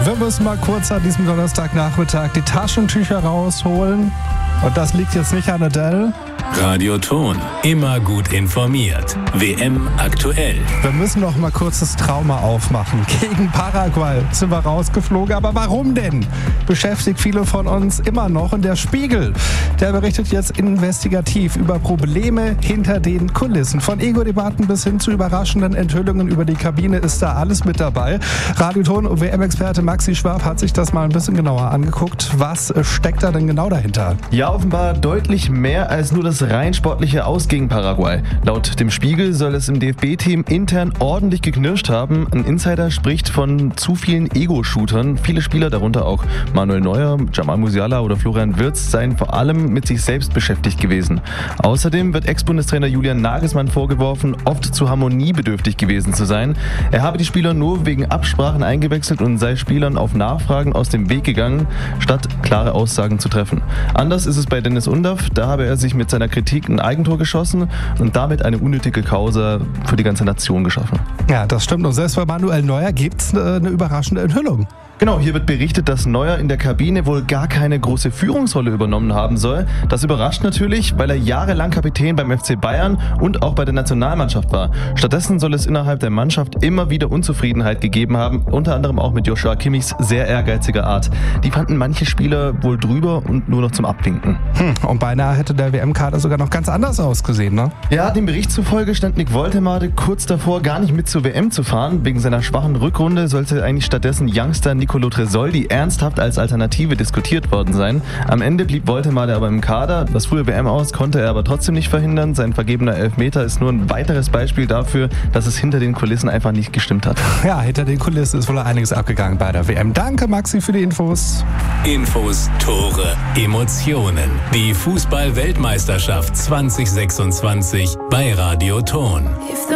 Wir müssen mal kurz an diesem Donnerstagnachmittag die Taschentücher rausholen. Und das liegt jetzt nicht an Adele. Radio Ton, immer gut informiert. WM aktuell. Wir müssen noch mal kurz das Trauma aufmachen. Gegen Paraguay sind wir rausgeflogen. Aber warum denn? Beschäftigt viele von uns immer noch. Und der Spiegel, der berichtet jetzt investigativ über Probleme hinter den Kulissen. Von Ego-Debatten bis hin zu überraschenden Enthüllungen über die Kabine ist da alles mit dabei. Radio Ton und WM-Experte Maxi Schwab hat sich das mal ein bisschen genauer angeguckt. Was steckt da denn genau dahinter? Ja, offenbar deutlich mehr als nur das rein sportliche Aus gegen Paraguay. Laut dem Spiegel soll es im DFB-Team intern ordentlich geknirscht haben. Ein Insider spricht von zu vielen Ego-Shootern. Viele Spieler, darunter auch Manuel Neuer, Jamal Musiala oder Florian Wirtz, seien vor allem mit sich selbst beschäftigt gewesen. Außerdem wird Ex-Bundestrainer Julian Nagelsmann vorgeworfen, oft zu harmoniebedürftig gewesen zu sein. Er habe die Spieler nur wegen Absprachen eingewechselt und sei Spielern auf Nachfragen aus dem Weg gegangen, statt klare Aussagen zu treffen. Anders ist es bei Dennis Undaff. Da habe er sich mit seiner Kritik ein Eigentor geschossen und damit eine unnötige Causa für die ganze Nation geschaffen. Ja, das stimmt. Und selbst bei Manuel Neuer gibt es eine überraschende Enthüllung. Genau, hier wird berichtet, dass Neuer in der Kabine wohl gar keine große Führungsrolle übernommen haben soll. Das überrascht natürlich, weil er jahrelang Kapitän beim FC Bayern und auch bei der Nationalmannschaft war. Stattdessen soll es innerhalb der Mannschaft immer wieder Unzufriedenheit gegeben haben, unter anderem auch mit Joshua Kimmichs sehr ehrgeiziger Art. Die fanden manche Spieler wohl drüber und nur noch zum Abwinken. Und beinahe hätte der WM-Kader sogar noch ganz anders ausgesehen, ne? Ja, dem Bericht zufolge stand Nick Woltemade kurz davor, gar nicht mit zur WM zu fahren. Wegen seiner schwachen Rückrunde sollte eigentlich stattdessen Youngster Nicolo Tresoldi ernsthaft als Alternative diskutiert worden sein. Am Ende blieb Woltemade aber im Kader. Das frühe WM aus konnte er aber trotzdem nicht verhindern. Sein vergebener Elfmeter ist nur ein weiteres Beispiel dafür, dass es hinter den Kulissen einfach nicht gestimmt hat. Ja, hinter den Kulissen ist wohl einiges abgegangen bei der WM. Danke, Maxi, für die Infos. Infos, Tore, Emotionen. Die Fußball-Weltmeisterschaft 2026 bei Radio Ton.